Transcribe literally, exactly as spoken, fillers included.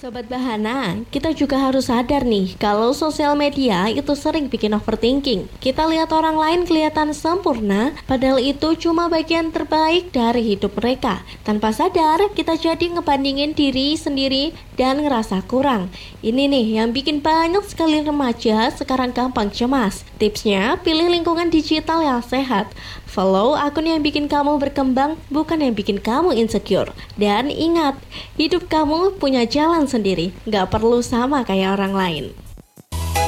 Sobat Bahana, kita juga harus sadar nih kalau sosial media itu sering bikin overthinking. Kita lihat orang lain kelihatan sempurna, padahal itu cuma bagian terbaik dari hidup mereka. Tanpa sadar, kita jadi ngebandingin diri sendiri dan ngerasa kurang. Ini nih yang bikin banyak sekali remaja sekarang gampang cemas. Tipsnya, pilih lingkungan digital yang sehat. Follow akun yang bikin kamu berkembang, bukan yang bikin kamu insecure. Dan ingat, hidup kamu punya jalan sendiri, gak perlu sama kayak orang lain.